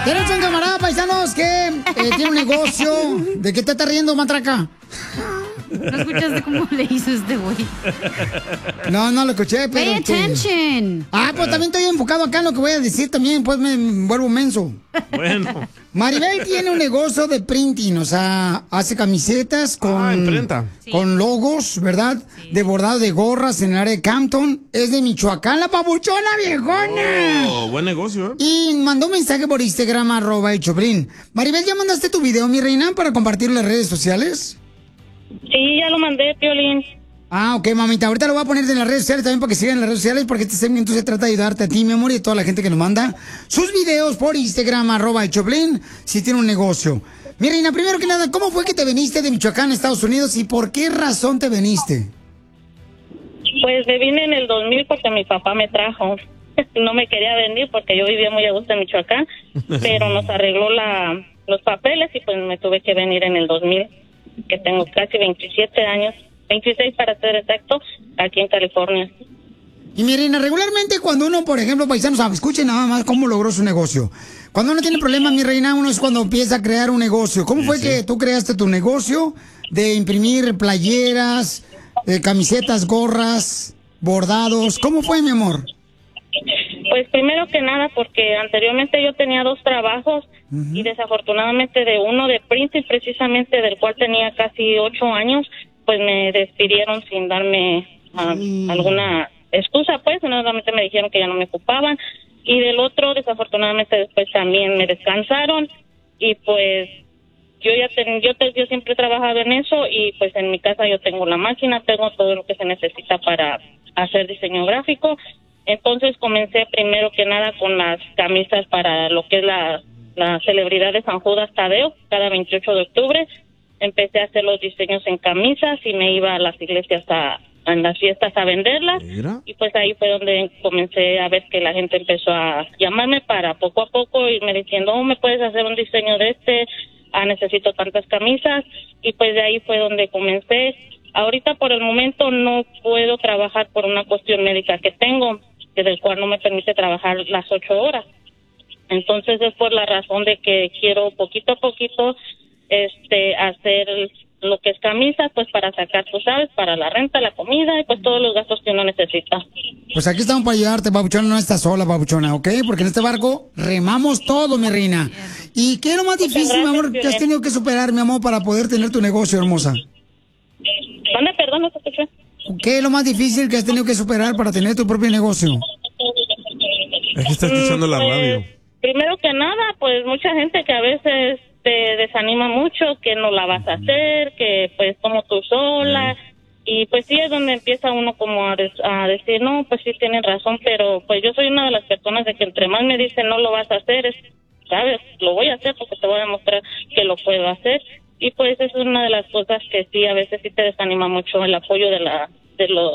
Tenemos un camarada, paisanos, que tiene un negocio. ¿De qué te está riendo, matraca? ¿No escuchaste cómo le hizo este güey? No lo escuché, pero... Pay attention. Pues también estoy enfocado acá en lo que voy a decir también, pues me vuelvo menso. Bueno. Maribel tiene un negocio de printing, o sea, hace camisetas con... imprenta. Con logos, ¿verdad? Sí. De bordado de gorras en el área de Campton. Es de Michoacán, la papuchona viejona. Oh, buen negocio, ¿eh? Y mandó un mensaje por Instagram, @elchoplin. Maribel, ¿ya mandaste tu video, mi reina, para compartirlo en las redes sociales? Sí, ya lo mandé, Piolín. Ok, mamita, ahorita lo voy a poner en las redes sociales también para que sigan en las redes sociales, porque este segmento se trata de ayudarte a ti, mi amor, y a toda la gente que nos manda sus videos por Instagram, @elchoplin, si tiene un negocio. Mi reina, primero que nada, ¿cómo fue que te viniste de Michoacán a Estados Unidos y por qué razón te viniste? Pues me vine en el 2000 porque mi papá me trajo. No me quería venir porque yo vivía muy a gusto en Michoacán, pero nos arregló los papeles y pues me tuve que venir en el 2000, que tengo casi 27 años, 26 para ser exacto, aquí en California. Y mi reina, regularmente cuando uno, por ejemplo, paisanos, escuchen nada más cómo logró su negocio. Cuando uno tiene problemas, mi reina, uno es cuando empieza a crear un negocio. ¿Cómo fue que tú creaste tu negocio de imprimir playeras, camisetas, gorras, bordados? ¿Cómo fue, mi amor? Pues primero que nada porque anteriormente yo tenía 2 trabajos y desafortunadamente de uno de printing precisamente del cual tenía casi 8 años, pues me despidieron sin darme alguna excusa, pues solamente me dijeron que ya no me ocupaban, y del otro desafortunadamente después también me descansaron y pues yo siempre he trabajado en eso y pues en mi casa yo tengo la máquina, tengo todo lo que se necesita para hacer diseño gráfico. Entonces comencé primero que nada con las camisas para lo que es la celebridad de San Judas Tadeo, cada 28 de octubre. Empecé a hacer los diseños en camisas y me iba a las iglesias en las fiestas a venderlas. ¿Mira? Y pues ahí fue donde comencé a ver que la gente empezó a llamarme para poco a poco irme diciendo, ¿me puedes hacer un diseño de necesito tantas camisas? Y pues de ahí fue donde comencé. Ahorita por el momento no puedo trabajar por una cuestión médica que tengo, del cual no me permite trabajar las 8 horas. Entonces es por la razón de que quiero poquito a poquito hacer lo que es camisas, pues para sacar, tú sabes, para la renta, la comida y pues todos los gastos que uno necesita. Pues aquí estamos para ayudarte, papuchona, no estás sola, papuchona, ¿ok? Porque en este barco remamos todo, mi reina. ¿Y qué es lo más difícil, mi amor, que has tenido que superar, mi amor, para poder tener tu negocio, hermosa? ¿Dónde? Perdón, no te escuché. ¿Qué es lo más difícil que has tenido que superar para tener tu propio negocio? Es que está escuchando la radio. Primero que nada, pues mucha gente que a veces te desanima mucho, que no la vas a hacer, que pues como tú sola, y pues sí es donde empieza uno como a decir, no, pues sí tienen razón, pero pues yo soy una de las personas de que entre más me dicen no lo vas a hacer, sabes, lo voy a hacer porque te voy a demostrar que lo puedo hacer. Y pues es una de las cosas que sí, a veces sí te desanima mucho el apoyo de los